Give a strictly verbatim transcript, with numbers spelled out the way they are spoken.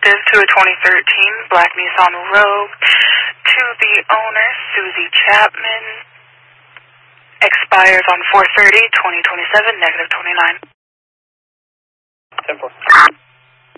active to a twenty thirteen black Nissan Rogue to the owner, Susie Chapman. Expires on four thirty, twenty twenty-seven, negative twenty-nine. ten four.